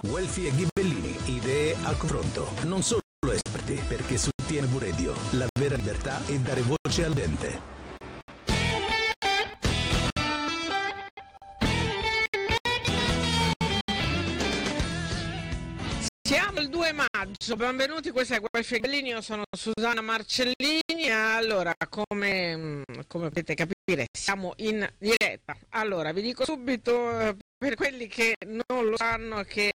Guelfi e Ghibellini, idee a confronto. Non solo esperti, perché su TNV Radio la vera libertà è dare voce al dente. Siamo il 2 maggio, benvenuti, questa è Guelfi e Ghibellini, io sono Susanna Marcellini. Allora, come potete capire, siamo in diretta. Allora, vi dico subito, per quelli che non lo sanno, che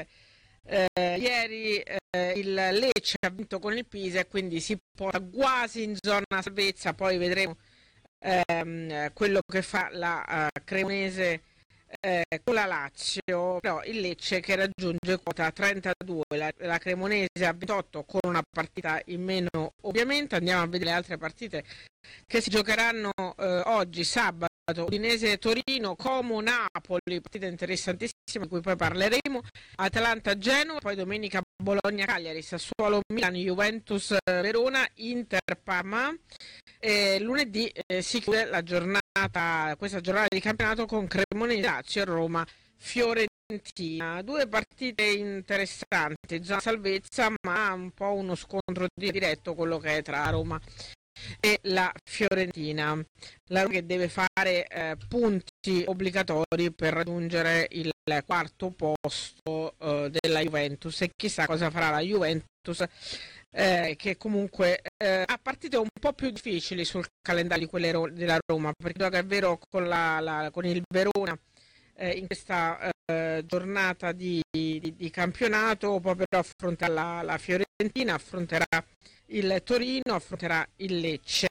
ieri il Lecce ha vinto con il Pisa e quindi si porta quasi in zona salvezza. Poi vedremo quello che fa la Cremonese con la Lazio, però il Lecce che raggiunge quota 32, la Cremonese a 28 con una partita in meno ovviamente. Andiamo a vedere le altre partite che si giocheranno oggi, sabato. Udinese-Torino, Como-Napoli, partita interessantissima di cui poi parleremo, Atalanta-Genoa, poi domenica Bologna-Cagliari, Sassuolo-Milan, Juventus-Verona, Inter-Parma. Lunedì si chiude questa giornata di campionato con Cremonese-Lazio e Roma-Fiorentina. Due partite interessanti, già salvezza, ma un po' uno scontro diretto quello che è tra Roma e la Fiorentina. La Roma che deve fare punti obbligatori per raggiungere il quarto posto della Juventus, e chissà cosa farà la Juventus, che comunque ha partite un po' più difficili sul calendario di quelle della Roma, perché gioca, è vero, con il Verona in questa giornata di campionato, poi però affronterà la Fiorentina, affronterà il Torino, affronterà il Lecce.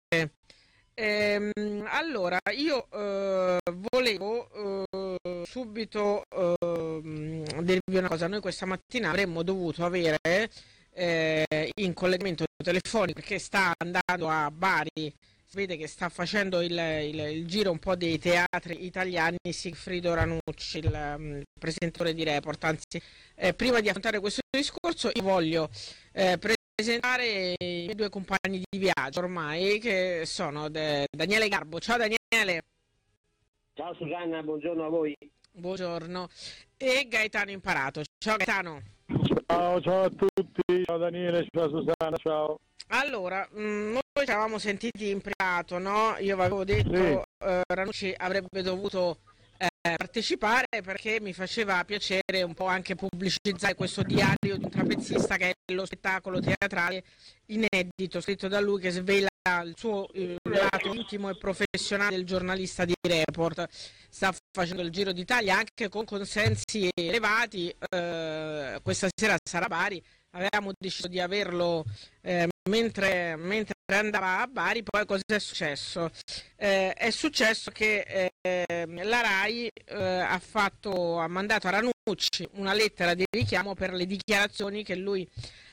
Allora, io volevo subito dirvi una cosa. Noi questa mattina avremmo dovuto avere in collegamento telefonico, perché sta andando a Bari, si vede che sta facendo il giro un po' dei teatri italiani, Sigfrido Ranucci, il presentatore di Report. Anzi, prima di affrontare questo discorso io voglio presentare i miei due compagni di viaggio ormai, che sono Daniele Garbo. Ciao Daniele. Ciao Susanna, buongiorno a voi. Buongiorno. E Gaetano Imparato. Ciao Gaetano. Ciao a tutti, ciao Daniele, ciao Susanna, ciao. Allora, noi ci eravamo sentiti in privato, no? Io avevo detto Ranucci avrebbe dovuto partecipare, perché mi faceva piacere un po' anche pubblicizzare questo diario di un trapezzista, che è lo spettacolo teatrale inedito scritto da lui, che svela il suo lato intimo e professionale del giornalista di Report. Sta facendo il giro d'Italia anche con consensi elevati. Questa sera sarà a Bari. Avevamo deciso di averlo mentre andava a Bari. Poi cosa è successo? È successo che la RAI ha mandato a Ranucci una lettera di richiamo per le dichiarazioni che lui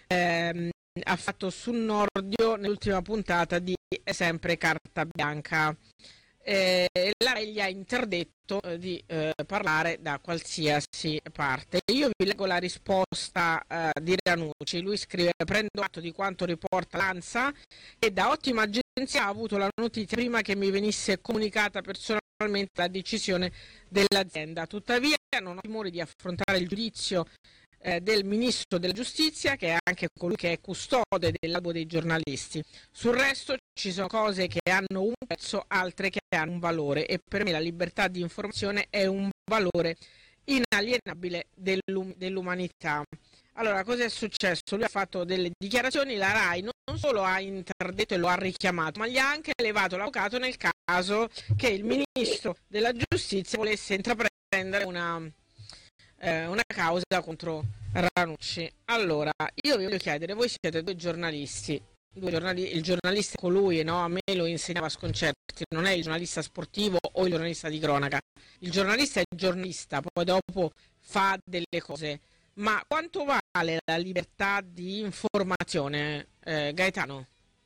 ha fatto su Nordio nell'ultima puntata di È sempre carta bianca. La RAI gli ha interdetto di parlare da qualsiasi parte. Io vi leggo la risposta di Ranucci. Lui scrive: prendo atto di quanto riporta l'ANSA e da ottima agenzia ha avuto la notizia prima che mi venisse comunicata personalmente la decisione dell'azienda. Tuttavia non ho timore di affrontare il giudizio del ministro della giustizia, che è anche colui che è custode dell'albo dei giornalisti. Sul resto ci sono cose che hanno un prezzo, altre che hanno un valore, e per me la libertà di informazione è un valore inalienabile dell'umanità. Allora, cosa è successo? Lui ha fatto delle dichiarazioni, la RAI non solo ha interdetto e lo ha richiamato, ma gli ha anche levato l'avvocato nel caso che il ministro della giustizia volesse intraprendere una causa contro Ranucci. Allora, io vi voglio chiedere: voi siete due giornalisti, il giornalista è colui, no? A me lo insegnava Sconcerti, non è il giornalista sportivo o il giornalista di cronaca. Il giornalista è giornalista, poi dopo fa delle cose. Ma quanto vale la libertà di informazione, Gaetano?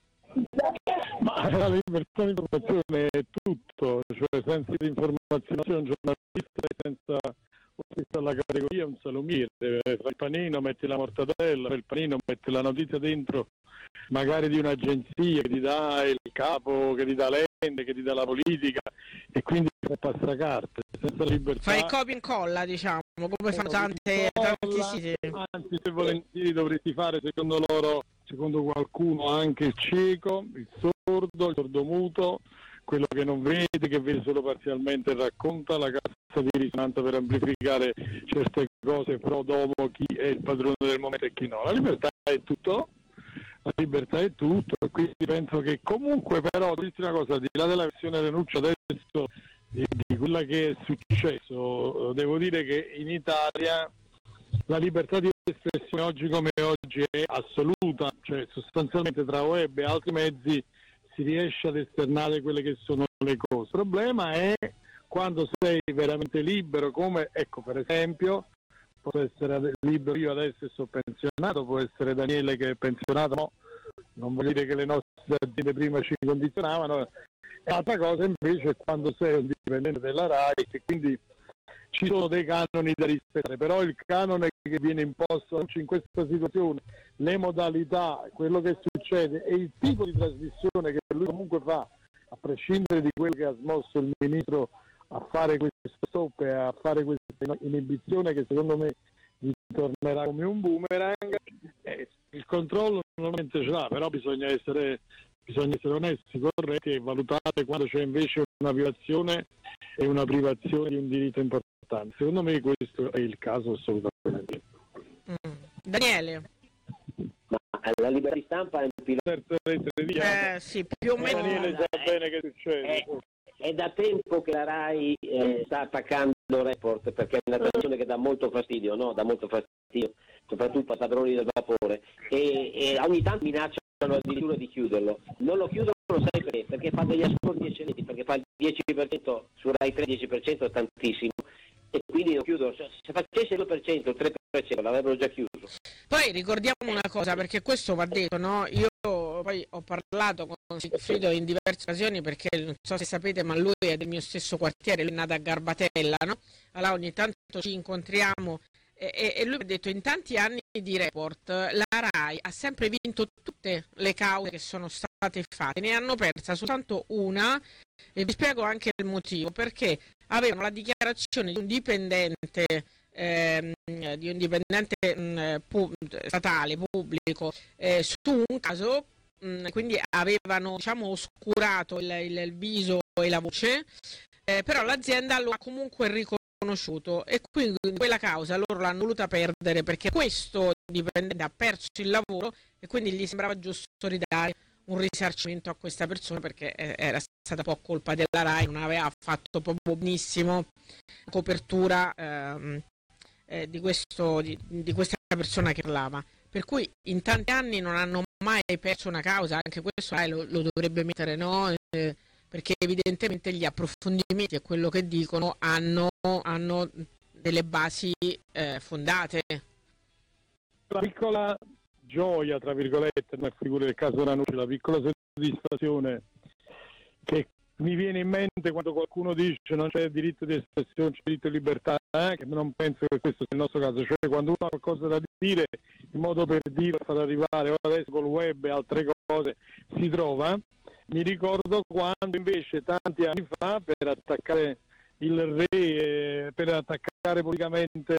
Ma la libertà di informazione è tutto, cioè senza informazione un giornalista è senza alla categoria un salumiere. Fra il panino metti la mortadella, per il panino metti la notizia dentro magari di un'agenzia che ti dà il capo, che ti dà che ti dà la politica, e quindi fai passacarte. Senza libertà... Fai copia e incolla, diciamo, come fanno tanti siti. Anzi, se volentieri dovresti fare, secondo loro, secondo qualcuno, anche il cieco, il sordomuto, quello che non vede, che vede solo parzialmente, racconta la cassa di risonanza per amplificare certe cose, però dopo chi è il padrone del momento e chi no. La libertà è tutto, e quindi penso che comunque, però, dirti una cosa, di là della versione Renuccia adesso, di quella che è successo, devo dire che in Italia la libertà di espressione oggi come oggi è assoluta, cioè sostanzialmente tra web e altri mezzi si riesce ad esternare quelle che sono le cose. Il problema è quando sei veramente libero, come, ecco, per esempio, posso essere libero io adesso e sono pensionato, può essere Daniele che è pensionato, no, non vuol dire che le nostre aziende prima ci condizionavano. E altra cosa invece è quando sei un dipendente della RAI, e quindi ci sono dei canoni da rispettare, però il canone che viene imposto in questa situazione, le modalità, quello che succede e il tipo di trasmissione che lui comunque fa, a prescindere di quello che ha smosso il ministro a fare questo stop e a fare questa inibizione che secondo me gli tornerà come un boomerang, il controllo normalmente ce l'ha, però bisogna essere onesti, corretti e valutare quando c'è invece una violazione e una privazione di un diritto importante. Secondo me questo è il caso assolutamente. Daniele. Ma la libertà di stampa è un pilota. Sì, più o meno. Daniele sa bene che succede. È da tempo che la RAI sta attaccando Report, perché è una trasmissione che dà molto fastidio, no? Dà molto fastidio, soprattutto a padroni del vapore, e ogni tanto minacciano addirittura di chiuderlo. Non lo chiudono, sai perché? Perché fa degli ascolti eccellenti, perché fa il 10% su Rai 3, 10% è tantissimo, e quindi lo chiudono. Se facesse il 2%, il 3% l'avrebbero già chiuso. Poi ricordiamo una cosa, perché questo va detto, no? Io poi ho parlato con Sigfrido in diverse occasioni, perché non so se sapete, ma lui è del mio stesso quartiere, lui è nato a Garbatella, no? Allora ogni tanto ci incontriamo, e lui mi ha detto: in tanti anni di Report la RAI ha sempre vinto tutte le cause che sono state fatte, ne hanno persa soltanto una, e vi spiego anche il motivo: perché avevano la dichiarazione di un dipendente statale, pubblico, su un caso, quindi avevano, diciamo, oscurato il viso e la voce, però l'azienda lo ha comunque riconosciuto, e quindi in quella causa loro l'hanno voluta perdere, perché questo dipendente ha perso il lavoro e quindi gli sembrava giusto ridare un risarcimento a questa persona, perché era stata un po' colpa della RAI, non aveva fatto proprio benissimo copertura di questa persona che parlava, per cui in tanti anni non hanno mai perso una causa. Anche questo lo dovrebbe mettere, no? Perché evidentemente gli approfondimenti e quello che dicono hanno delle basi fondate. La piccola gioia, tra virgolette, nel figura del caso Ranucci, la piccola soddisfazione che mi viene in mente quando qualcuno dice non c'è diritto di espressione, c'è diritto di libertà, che non penso che questo sia il nostro caso, cioè quando uno ha qualcosa da dire, in modo per dire, far arrivare, o adesso col web e altre cose, si trova. Mi ricordo quando invece tanti anni fa, per attaccare il re, per attaccare pubblicamente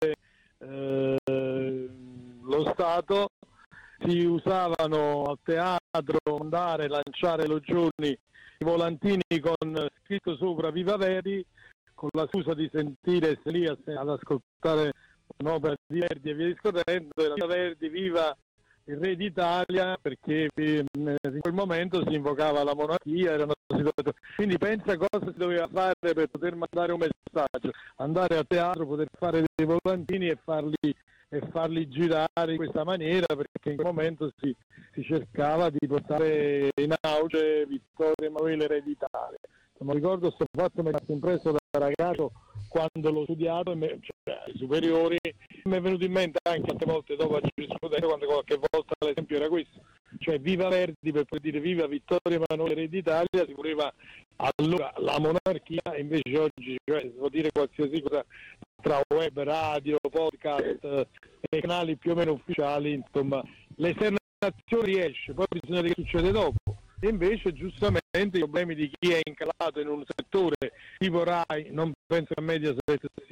lo Stato, si usavano al teatro andare, lanciare elogioni, i volantini con scritto sopra Viva Verdi, con la scusa di sentire lì ad ascoltare un'opera di Verdi e via discorrendo, Viva Verdi, viva il re d'Italia, perché in quel momento si invocava la monarchia, quindi pensa cosa si doveva fare per poter mandare un messaggio, andare a teatro, poter fare dei volantini e farli girare in questa maniera, perché in quel momento si cercava di portare in auge Vittorio Emanuele re d'Italia. Non ricordo, sto fatto mi è stato impresso da ragazzo quando l'ho studiato, cioè ai superiori, mi è venuto in mente anche tante volte dopo a giurisprudenza, quando qualche volta l'esempio era questo, cioè viva Verdi per poter dire viva Vittorio Emanuele re d'Italia, si voleva allora la monarchia, e invece oggi, cioè, si può dire qualsiasi cosa tra web, radio, podcast e canali più o meno ufficiali, insomma l'esternazione riesce, poi bisogna vedere che succede dopo. E invece giustamente i problemi di chi è incalato in un settore tipo Rai, non penso che Mediaset